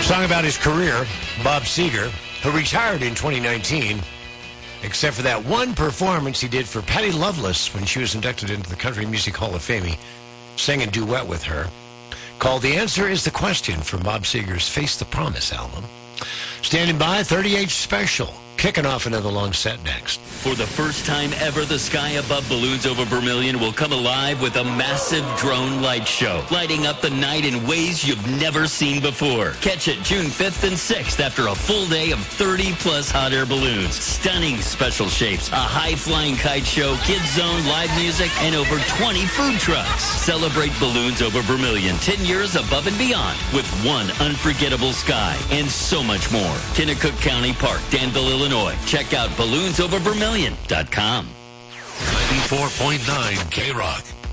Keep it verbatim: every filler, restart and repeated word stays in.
Song about his career, Bob Seger, who retired in twenty nineteen, except for that one performance he did for Patty Loveless when she was inducted into the Country Music Hall of Fame. He sang a duet with her called The Answer is the Question from Bob Seger's Face the Promise album. Standing by, thirty-eight Special, kicking off another long set next. For the first time ever, the sky above Balloons Over Vermilion will come alive with a massive drone light show, lighting up the night in ways you've never seen before. Catch it June fifth and sixth after a full day of thirty plus hot air balloons, stunning special shapes, a high-flying kite show, kids zone, live music, and over twenty food trucks. Celebrate Balloons Over Vermilion, ten years above and beyond, with one unforgettable sky and so much more. Kennecook County Park, Danville, Illinois. Check out balloons over vermilion dot com. ninety-four point nine K-Rock.